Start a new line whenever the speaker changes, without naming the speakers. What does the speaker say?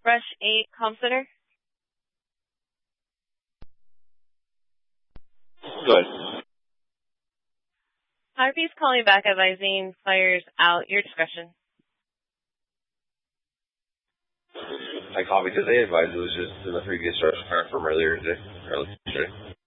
Rush 8 Comm Center.
Go ahead.
Harvey's calling back advising fires out. Your discretion.
I called because they advised it was just in the previous rush from earlier today.